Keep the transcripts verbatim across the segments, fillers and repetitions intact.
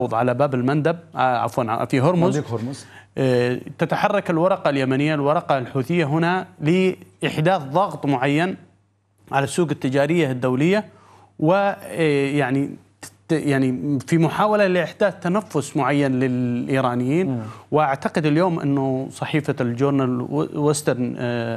على باب المندب عفوا في هرمز هرمز تتحرك الورقة اليمنية الورقة الحوثية هنا لإحداث ضغط معين على السوق التجارية الدولية، ويعني يعني في محاولة لإحداث تنفس معين للإيرانيين. م. وأعتقد اليوم أنه صحيفة الجورنال ويسترن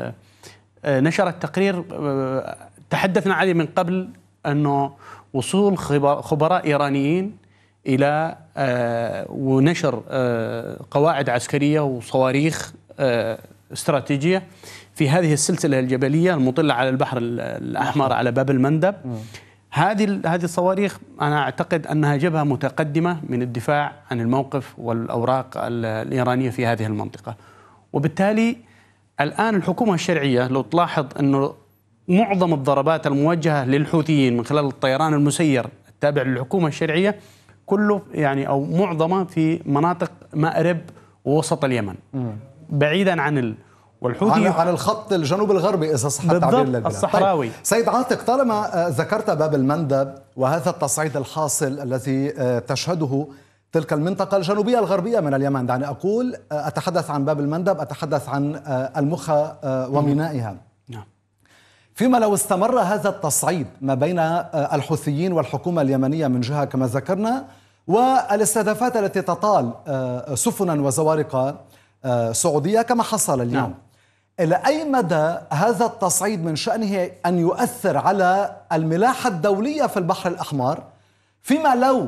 نشرت تقرير تحدثنا عليه من قبل، أنه وصول خبراء إيرانيين إلى ونشر قواعد عسكرية وصواريخ استراتيجية في هذه السلسلة الجبلية المطلة على البحر الأحمر على باب المندب. م. هذه هذه الصواريخ أنا أعتقد أنها جبهة متقدمة من الدفاع عن الموقف والأوراق الإيرانية في هذه المنطقة. وبالتالي الآن الحكومة الشرعية لو تلاحظ أنه معظم الضربات الموجهة للحوثيين من خلال الطيران المسير التابع للحكومة الشرعية كله يعني أو معظمه في مناطق مأرب ووسط اليمن، م. بعيدا عن ال والحوثي عن الخط الجنوب الغربي إذا صح التعبير للبلاد الصحراوي. طيب سيد عاتق، طالما ذكرت باب المندب وهذا التصعيد الحاصل الذي تشهده تلك المنطقة الجنوبية الغربية من اليمن، دعني أقول أتحدث عن باب المندب، أتحدث عن المخا ومينائها. نعم. فيما لو استمر هذا التصعيد ما بين الحوثيين والحكومة اليمنية من جهة كما ذكرنا، والاستهدافات التي تطال سفنا وزوارق سعودية كما حصل اليوم، نعم. إلى أي مدى هذا التصعيد من شأنه أن يؤثر على الملاحة الدولية في البحر الأحمر، فيما لو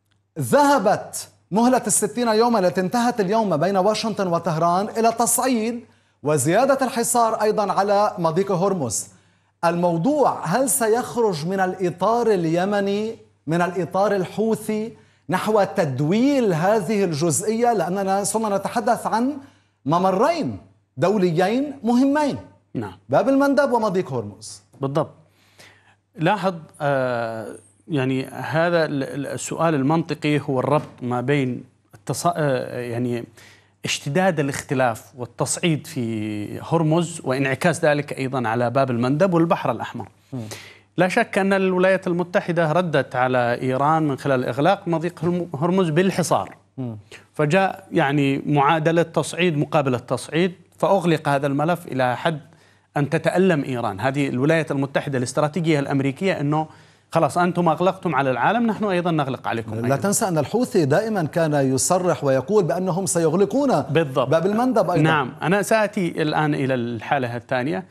ذهبت مهلة الستين يوما التي انتهت اليوم بين واشنطن وطهران إلى تصعيد وزيادة الحصار أيضا على مضيق هرمز؟ الموضوع هل سيخرج من الإطار اليمني، من الإطار الحوثي، نحو تدويل هذه الجزئية؟ لأننا صرنا نتحدث عن ممرين دوليين مهمين، نعم. باب المندب ومضيق هرمز. بالضبط. لاحظ آه يعني هذا السؤال المنطقي هو الربط ما بين التص... آه يعني اشتداد الاختلاف والتصعيد في هرمز وانعكاس ذلك أيضا على باب المندب والبحر الأحمر. م. لا شك أن الولايات المتحدة ردت على إيران من خلال إغلاق مضيق هرمز بالحصار. م. فجاء يعني معادلة تصعيد مقابل التصعيد، فأغلق هذا الملف إلى حد أن تتألم إيران. هذه الولايات المتحدة الاستراتيجية الأمريكية أنه خلاص أنتم أغلقتم على العالم، نحن أيضا نغلق عليكم. لا أيضا. تنسى أن الحوثي دائما كان يصرح ويقول بأنهم سيغلقون بالضبط باب المندب أيضا. نعم، أنا سأتي الآن إلى الحالة الثانية.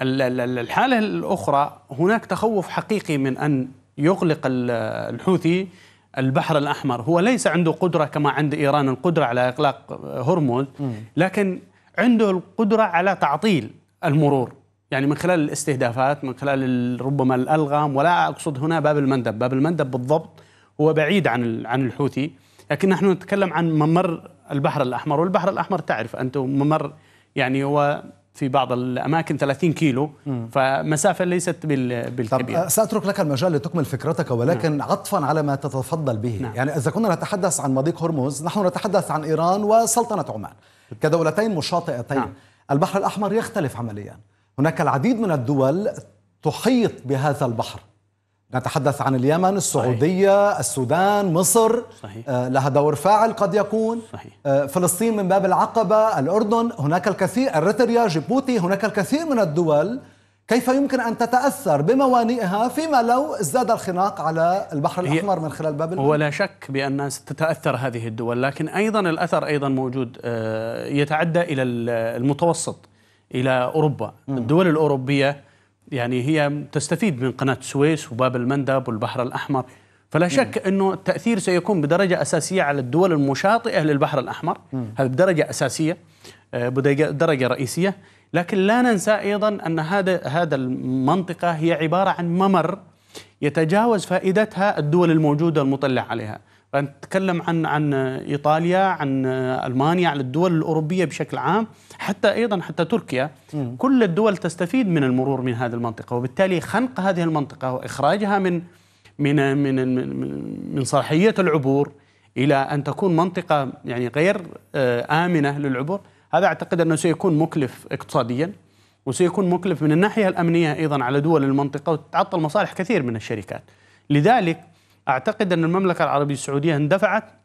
الحالة الأخرى هناك تخوف حقيقي من أن يغلق الحوثي البحر الأحمر. هو ليس عنده قدرة كما عند إيران القدرة على إغلاق هرمز، لكن عنده القدرة على تعطيل المرور، يعني من خلال الاستهدافات، من خلال ربما الألغام. ولا أقصد هنا باب المندب، باب المندب بالضبط هو بعيد عن عن الحوثي، لكن نحن نتكلم عن ممر البحر الأحمر. والبحر الأحمر تعرف أنت ممر يعني هو في بعض الأماكن ثلاثين كيلو، فمسافة ليست بالكبيرة. سأترك لك المجال لتكمل فكرتك، ولكن نعم. عطفا على ما تتفضل به، نعم. يعني إذا كنا نتحدث عن مضيق هرمز نحن نتحدث عن إيران وسلطنة عمان كدولتين مشاطئتين. نعم. البحر الأحمر يختلف عمليا، هناك العديد من الدول تحيط بهذا البحر، نتحدث عن اليمن، السعودية، صحيح. السودان، مصر، صحيح. آه لها دور فاعل قد يكون، صحيح. آه فلسطين من باب العقبة، الأردن، هناك الكثير، إريتريا، جيبوتي، هناك الكثير من الدول. كيف يمكن أن تتأثر بموانئها فيما لو ازداد الخناق على البحر الأحمر من خلال باب المندب؟ ولا شك بأن ستتأثر هذه الدول، لكن أيضا الأثر أيضا موجود آه يتعدى إلى المتوسط، إلى أوروبا. م. الدول الأوروبية يعني هي تستفيد من قناة السويس وباب المندب والبحر الأحمر، فلا شك أنه التأثير سيكون بدرجة أساسية على الدول المشاطئة للبحر الأحمر. هذا بدرجة أساسية، بدرجة رئيسية. لكن لا ننسى أيضا أن هذا هذا المنطقة هي عبارة عن ممر يتجاوز فائدتها الدول الموجودة المطلع عليها. فنتكلم عن عن إيطاليا، عن ألمانيا، عن الدول الأوروبية بشكل عام، حتى أيضا حتى تركيا. م. كل الدول تستفيد من المرور من هذه المنطقة، وبالتالي خنق هذه المنطقة وإخراجها من من من من, من صلاحية العبور إلى أن تكون منطقة يعني غير آمنة للعبور. هذا أعتقد أنه سيكون مكلف اقتصاديا، وسيكون مكلف من الناحية الأمنية أيضا على دول المنطقة، وتتعطل مصالح كثير من الشركات. لذلك أعتقد أن المملكة العربية السعودية اندفعت